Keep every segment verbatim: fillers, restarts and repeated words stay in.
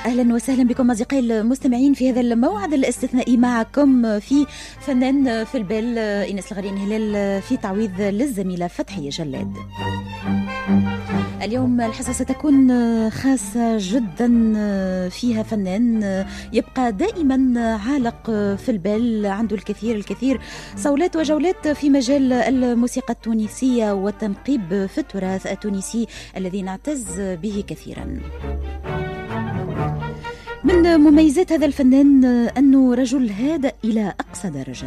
أهلا وسهلا بكم أصدقائي المستمعين في هذا الموعد الاستثنائي معكم في فنان في البال إنس الغريان هلال في تعويض للزميلة فتحية جلاد. اليوم الحصة ستكون خاصة جدا، فيها فنان يبقى دائما عالق في البال، عنده الكثير الكثير صولات وجولات في مجال الموسيقى التونسية والتنقيب في التراث التونسي الذي نعتز به كثيرا. من مميزات هذا الفنان أنه رجل هادئ إلى أقصى درجة،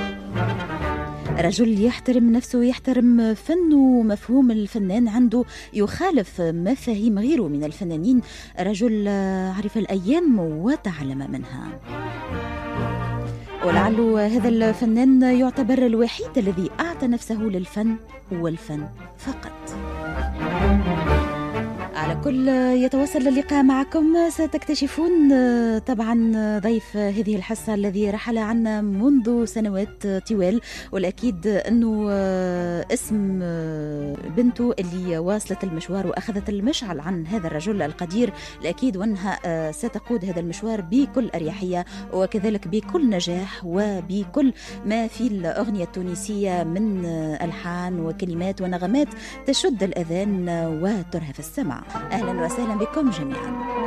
رجل يحترم نفسه ويحترم فنه ومفهوم الفنان عنده يخالف مفاهيم غيره من الفنانين، رجل عرف الأيام وتعلم منها. ولعل هذا الفنان يعتبر الوحيد الذي أعطى نفسه للفن والفن فقط. على كل يتواصل اللقاء معكم ستكتشفون طبعا ضيف هذه الحصة الذي رحل عنا منذ سنوات طوال، والأكيد أنه اسم بنته اللي واصلت المشوار وأخذت المشعل عن هذا الرجل القدير، الأكيد وأنها ستقود هذا المشوار بكل أريحية وكذلك بكل نجاح وبكل ما في الأغنية التونسية من ألحان وكلمات ونغمات تشد الأذان وترهف السمع. أهلا وسهلا بكم جميعا.